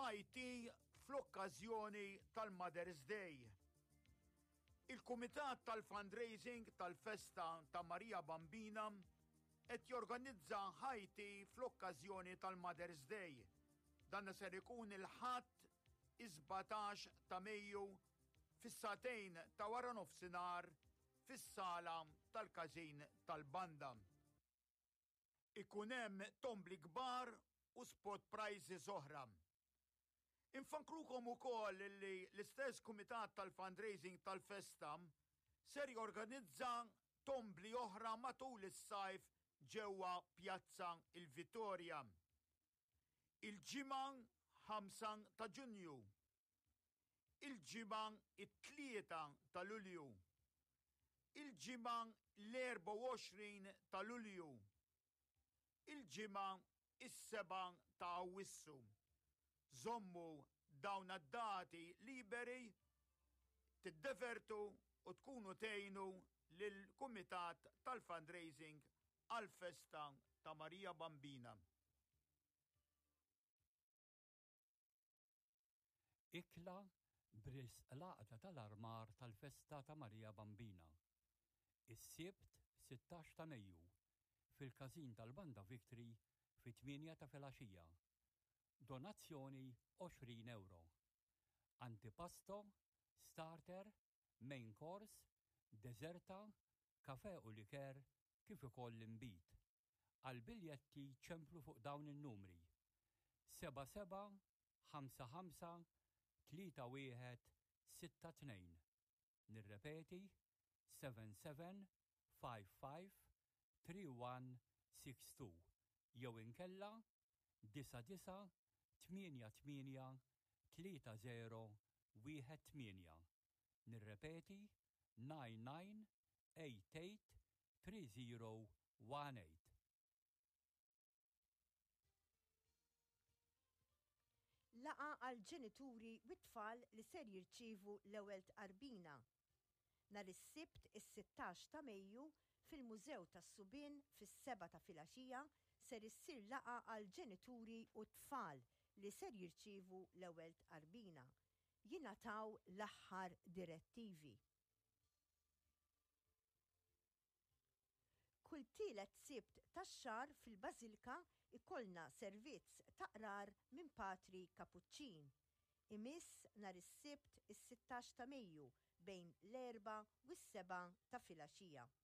Ħajti fl-okkażjoni tal-Mother's Day. Il-Kumitat tal-Fundraising tal-Festa ta' Marija Bambina qed jorganizza ħajti fl-okkażjoni tal-Mother's Day. Dan ser ikun il-ħadd 17 ta' Mejju fis-satejn ta' wara nofsinhar fis-sala tal-Każin tal-Banda. Ikun hemm tombli kbar u spot prizes oħra. Infankrukom ukoll li l-istess Kumitat tal-Fundraising tal-Festa ser jorganizza tombli oħra matul is-sajf ġewwa Pjazza il-Vittorja. Il-ġimgħa 5 ta' Ġunju. Il-ġimgħa it-3 ta' Lulju. Il-ġimgħa l-24 ta' Lulju. Il-ġimgħa is-7 ta' Awwissu. Żommu dawn id-dati liberi, tiddefertu u tkunu tgħinu lill-Kumitat tal-Fundraising għall-Festa ta' Marija Bambina. Ikla bris laqda tal-armar tal-Festa ta' Marija Bambina. Is-Sibt 16 ta' Mejju fil-Każin tal-Banda Victory fit-8 ta' filgħaxija. Donazzjoni 20 euro. Antipasto, starter, main course, deserta, kafè u liker kif ukoll l-imbit. Għal-biljetti ċemplu fuq dawn in-numri 77 55 31 62. Nirrepeti 77 55 31 62 jew inkella 99 88 30 18. Nirrepeti 99 88 30 18. Laqa għal ġenituri u tfal li ser jirċievu l-ewwel tqarbina. Nhar is-Sibt is-16 ta' Mejju fil-Mużew tas-Subien fis-7 ta' filgħaxija ser issir laqa għal ġenituri u tfal li ser jirċievu l-ewwel tqarbina. Jingħataw l-aħħar direttivi. Kull tielet Sibt tax-xahar fil-Bażilika ikollna servizz ta' qrar minn Patri Kapuċċin. Imiss nhar is-Sibt is-16 ta' Mejju bejn l-4 u s-7 ta' filgħaxija.